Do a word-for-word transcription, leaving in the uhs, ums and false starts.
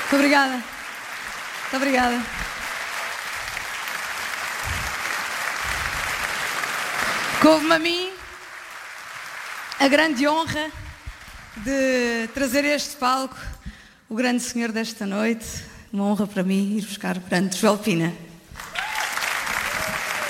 Muito obrigada. Muito obrigada. Couve-me a mim a grande honra de trazer a este palco o grande senhor desta noite. Uma honra para mim ir buscar perante Joel Pina.